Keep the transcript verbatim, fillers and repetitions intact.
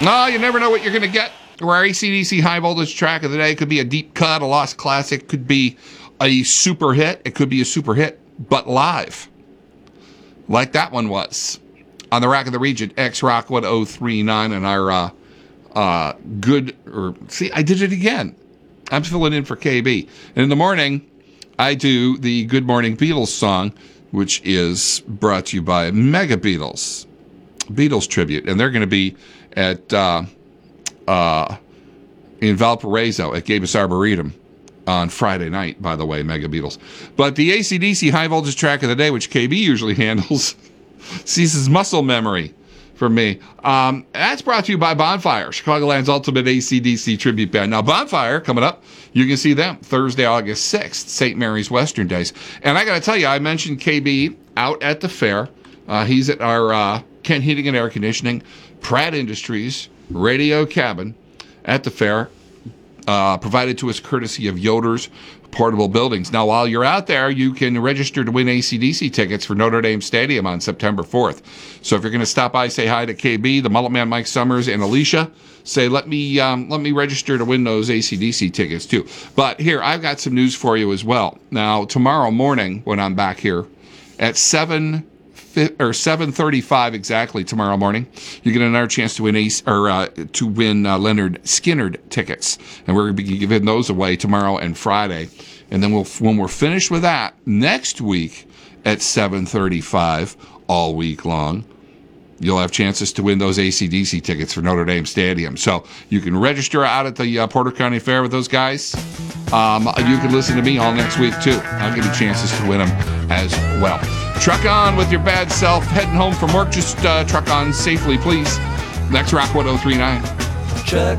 No, you never know what you're going to get. Our A C D C high voltage track of the day could be a deep cut, a lost classic, could be a super hit. It could be a super hit, but live, like that one was on the Rack of the Region, X Rock one oh three nine, and our uh, uh, good, or see, I did it again. I'm filling in for K B. And in the morning, I do the Good Morning Beatles song, which is brought to you by Mega Beatles, Beatles tribute, and they're going to be at uh, uh, in Valparaiso at Gabus Arboretum on Friday night, by the way, Mega Beatles. But the A C D C high voltage track of the day, which K B usually handles, ceases muscle memory from me. Um, that's brought to you by Bonfire, Chicagoland's ultimate A C D C tribute band. Now, Bonfire, coming up, you can see them Thursday, August sixth, Saint Mary's Western Days. And I got to tell you, I mentioned K B out at the fair. Uh, he's at our uh, Kent Heating and Air Conditioning, Pratt Industries, Radio Cabin at the fair, uh, provided to us courtesy of Yoder's Portable Buildings. Now, while you're out there, you can register to win A C D C tickets for Notre Dame Stadium on September fourth. So if you're going to stop by, say hi to K B, the Mullet Man Mike Summers, and Alicia. Say, let me um, let me register to win those A C D C tickets too. But here, I've got some news for you as well. Now, tomorrow morning when I'm back here at seven or seven thirty-five exactly tomorrow morning, you get another chance to win Ace or uh, to win uh, Leonard Skinnard tickets, and we're going to be giving those away tomorrow and Friday. And then we'll when we're finished with that next week at seven thirty-five all week long, you'll have chances to win those A C D C tickets for Notre Dame Stadium. So you can register out at the uh, Porter County Fair with those guys. Um, you can listen to me all next week, too. I'll give you chances to win them as well. Truck on with your bad self. Heading home from work, just uh, truck on safely, please. Next Rock one oh three nine. Truck